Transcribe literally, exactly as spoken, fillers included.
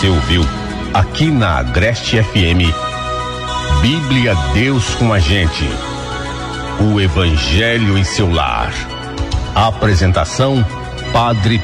você ouviu aqui na Agreste F M. Bíblia Deus com a gente. O Evangelho em seu lar. Apresentação: Padre